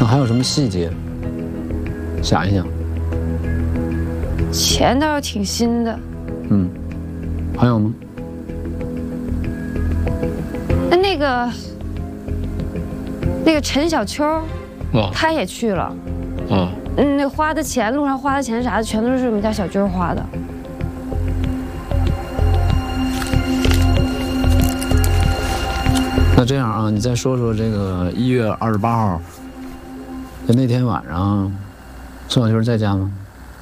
那还有什么细节？想一想。 钱倒是挺新的。 嗯，还有吗？ 那个陈小秋，他也去了。那花的钱，路上花的钱啥的，全都是我们家小军花的。 那这样啊，你再说说这个1月28号，就那天晚上，宋小秋在家吗？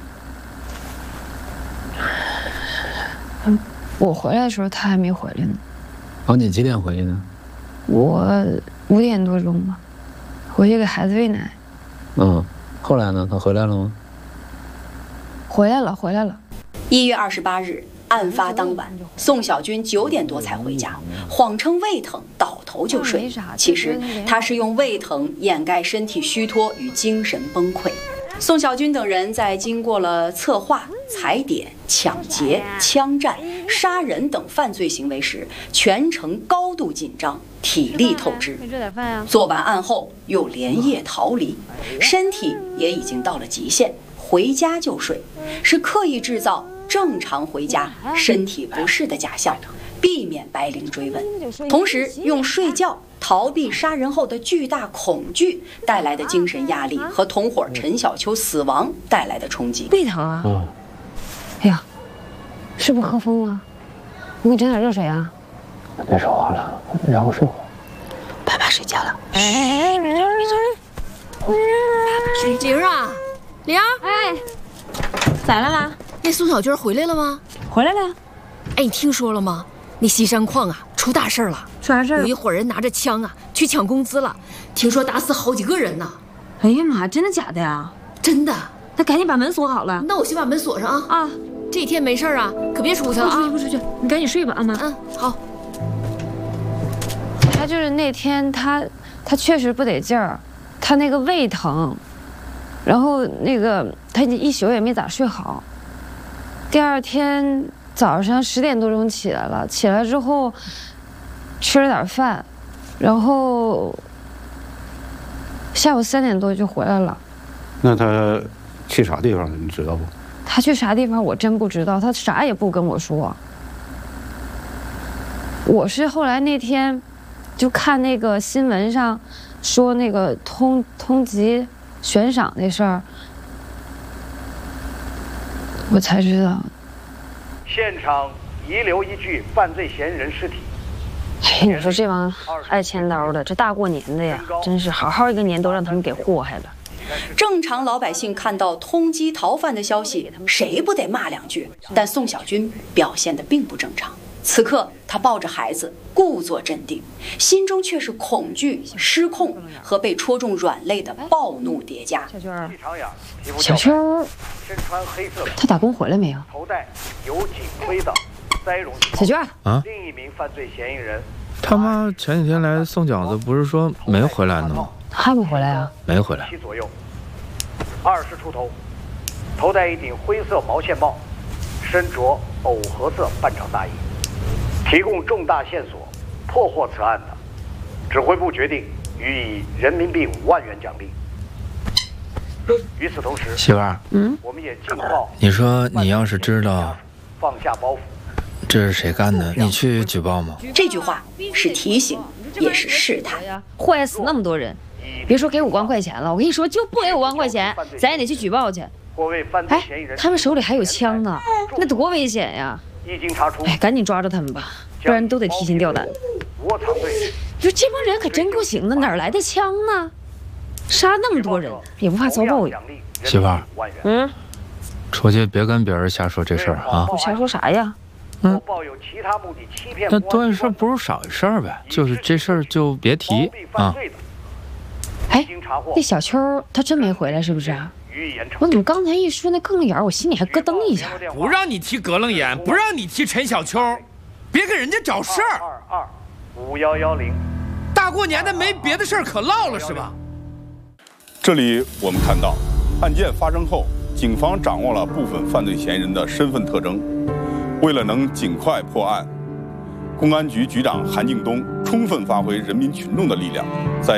我回来的时候，他还没回来呢。 哦，你几点回去的？ 我5点多钟吧，回去给孩子喂奶。 后来呢？他回来了吗？ 回来了。 1月28日，案发当晚，宋小军9点多才回家，谎称胃疼，倒头就睡。其实他是用胃疼掩盖身体虚脱与精神崩溃。宋小军等人在经过了策划、踩点、抢劫、枪战、杀人等犯罪行为时，全程高度紧张，体力透支。做完案后又连夜逃离，身体也已经到了极限，回家就睡，是刻意制造正常回家身体不适的假象，避免白领追问，同时用睡觉逃避杀人后的巨大恐惧带来的精神压力和同伙陈小秋死亡带来的冲击。 胃疼啊！哎呀，是不是喝疯了？我给你整点热水啊！ 别说话了，让我睡会儿。 爸爸睡觉了。 玲儿啊，玲儿， 哎，咋了啦？ 那宋小军回来了吗？ 回来了呀。 哎，你听说了吗？那西山矿啊，出大事了！ 出啥事？ 有一伙人拿着枪啊，去抢工资了，听说打死好几个人呢。 哎呀妈，真的假的呀？ 真的。 那赶紧把门锁好了。 那我先把门锁上啊。 啊， 这天没事啊，可别出去了啊。 不出去，你赶紧睡吧，阿妈。 好。 他就是那天他确实不得劲儿，他那个胃疼，然后他一宿也没咋睡好。第二天早上10点多钟起来了，起来之后吃了点饭，然后下午3点多就回来了。 那他去啥地方了？你知道不？ 他去啥地方我真不知道，他啥也不跟我说。我是后来那天就看那个新闻上说那个通缉悬赏那事儿，我才知道。 现场遗留一具犯罪嫌疑人尸体。 哎，你说这帮爱签刀的，这大过年的呀，真是好好一个年都让他们给祸害了。 正常老百姓看到通缉逃犯的消息，谁不得骂2句？但宋小军表现得并不正常。此刻，他抱着孩子，故作镇定，心中却是恐惧、失控和被戳中软肋的暴怒叠加。 小秋，他打工回来没有？ 头戴有警徽的栽绒。 小娟啊， 另一名犯罪嫌疑人， 他妈前几天来送饺子，不是说没回来呢吗？ 还没回来啊？ 没回来。 左右，20出头，头戴一顶灰色毛线帽，身着藕荷色半长大衣。提供重大线索，破获此案的，指挥部决定予以人民币5万元奖励。与此同时， 媳妇儿， 我们也尽报。 你说你要是知道放下包袱， 这是谁干的，你去举报吗？ 这句话是提醒，也是试探。 坏死那么多人，别说给5万块钱了，我跟你说，就不给5万块钱，咱也得去举报去。哎，他们手里还有枪呢，那多危险呀！ 一经查出， 哎，赶紧抓住他们吧，不然都得提心吊胆。 窝藏队， 就这帮人可真够行的，哪来的枪呢？杀那么多人，也不怕遭报应。 媳妇儿，出去别跟别人瞎说这事儿啊！ 我瞎说啥呀？ 抱有其他目的欺骗。 那多一事不如少一事呗，就是这事儿就别提啊。 哎，那小秋他真没回来是不是啊？我怎么刚才一说那更眼，我心里还咯噔一下。 不让你提格楞眼，不让你提陈小秋，别给人家找事儿。 225110， 大过年的没别的事儿可唠了是吧？ 这里我们看到，案件发生后，警方掌握了部分犯罪嫌疑人的身份特征。为了能尽快破案，公安局局长韩敬东充分发挥人民群众的力量，在